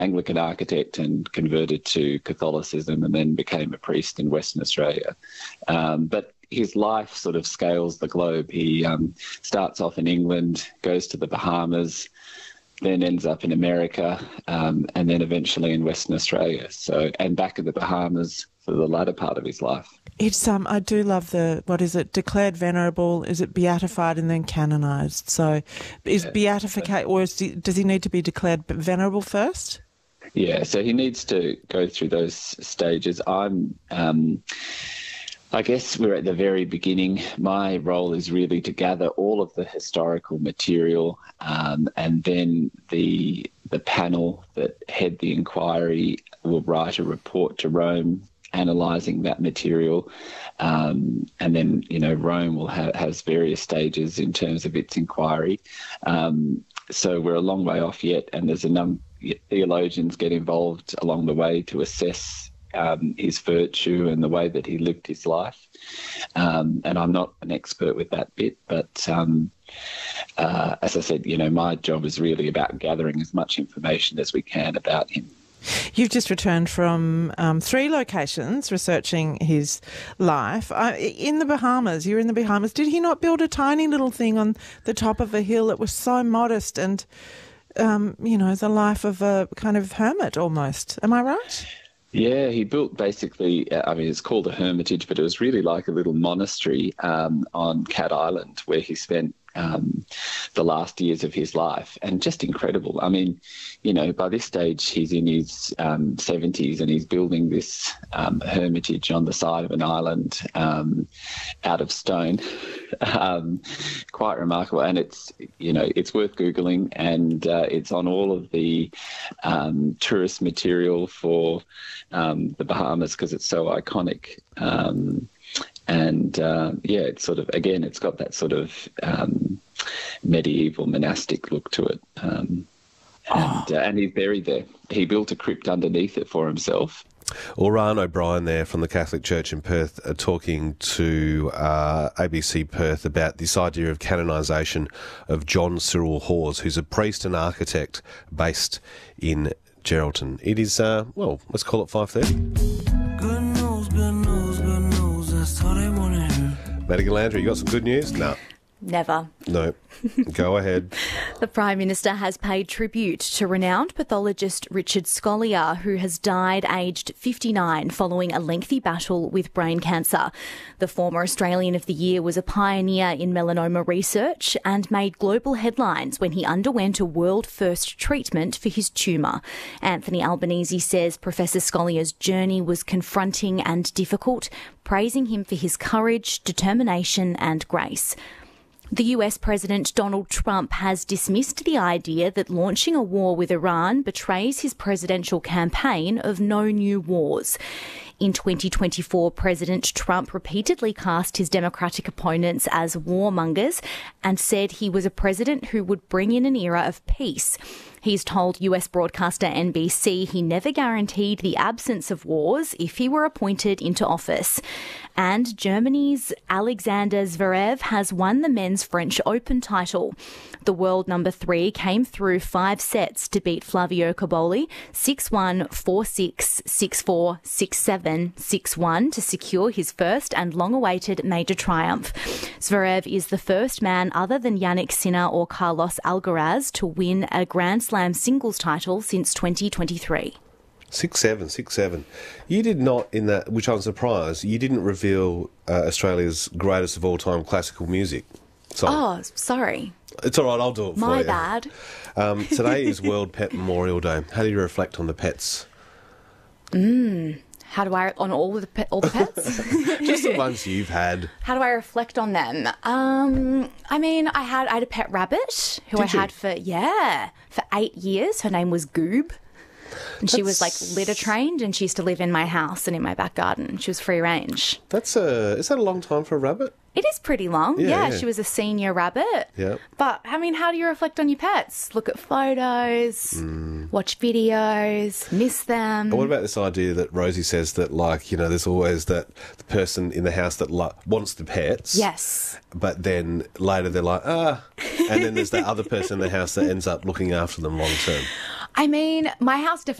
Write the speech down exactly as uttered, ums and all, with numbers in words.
Anglican architect and converted to Catholicism and then became a priest in Western Australia. Um, but his life sort of scales the globe. He um, starts off in England, goes to the Bahamas, then ends up in America, um, and then eventually in Western Australia. So, and back in the Bahamas for the latter part of his life. It's um, I do love the, what is it, declared venerable, is it beatified and then canonised? So is yeah. beatification, or is he, does he need to be declared venerable first? Yeah, so he needs to go through those stages. I'm... Um, I guess we're at the very beginning. My role is really to gather all of the historical material, um, and then the the panel that head the inquiry will write a report to Rome analysing that material, um, and then you know Rome will have has various stages in terms of its inquiry. Um, so we're a long way off yet, and there's a number theologians get involved along the way to assess Um, his virtue and the way that he lived his life. Um, and I'm not an expert with that bit, but um, uh, as I said, you know, my job is really about gathering as much information as we can about him. You've just returned from um, three locations researching his life. Uh, in the Bahamas, you're in the Bahamas. Did he not build a tiny little thing on the top of a hill that was so modest and, um, you know, the life of a kind of hermit almost? Am I right? Yeah, he built basically, I mean, it's called a hermitage, but it was really like a little monastery um, on Cat Island where he spent um, the last years of his life. And just incredible. I mean, you know, by this stage, he's in his um, seventies and he's building this um, hermitage on the side of an island um, out of stone. um, quite remarkable. And it's, you know, it's worth Googling, and uh, it's on all of the um, tourist material for um, the Bahamas because it's so iconic. Um, and, uh, yeah, it's sort of, again, it's got that sort of um, medieval monastic look to it. Um, and, oh. uh, and he's buried there. He built a crypt underneath it for himself. Orion O'Brien there from the Catholic Church in Perth uh, talking to uh, A B C Perth about this idea of canonisation of John Cyril Hawes, who's a priest and architect based in Geraldton. It is, uh, well, let's call it five thirty. Good news, good news, good news, that's all they want to hear. Madigan Landry, you got some good news? No. Never. No. Go ahead. The Prime Minister has paid tribute to renowned pathologist Richard Scolyer, who has died aged fifty-nine following a lengthy battle with brain cancer. The former Australian of the Year was a pioneer in melanoma research and made global headlines when he underwent a world-first treatment for his tumour. Anthony Albanese says Professor Scolyer's journey was confronting and difficult, praising him for his courage, determination and grace. The U S President Donald Trump has dismissed the idea that launching a war with Iran betrays his presidential campaign of no new wars. In twenty twenty-four, President Trump repeatedly cast his Democratic opponents as warmongers and said he was a president who would bring in an era of peace. He's told U S broadcaster N B C he never guaranteed the absence of wars if he were appointed into office. And Germany's Alexander Zverev has won the men's French Open title. The world number three came through five sets to beat Flavio Cobolli six one, four six, six four, six seven, six one to secure his first and long-awaited major triumph. Zverev is the first man other than Yannick Sinner or Carlos Alcaraz to win a Grand Slam singles title since twenty twenty-three. Six seven, six seven. You did not, in that, which I'm surprised, you didn't reveal uh, Australia's greatest of all time classical music. Sorry. Oh, sorry. It's all right, I'll do it for My you. My bad. Um, today is World Pet Memorial Day. How do you reflect on the pets? Mm. How do I, on all the, pe- all the pets? Just the ones you've had. How do I reflect on them? Um, I mean, I had, I had a pet rabbit who Did I you? had for, yeah, for eight years. Her name was Goob. And That's... she was like litter trained and she used to live in my house and in my back garden. She was free range. That's a, is that a long time for a rabbit? It is pretty long. Yeah, Yeah, yeah. she was a senior rabbit. Yeah. But, I mean, how do you reflect on your pets? Look at photos, Mm. watch videos, miss them. What about this idea that Rosie says that, like, you know, there's always that the person in the house that lo- wants the pets. Yes. But then later they're like, ah. And then there's that other person in the house that ends up looking after them long term. I mean, my house definitely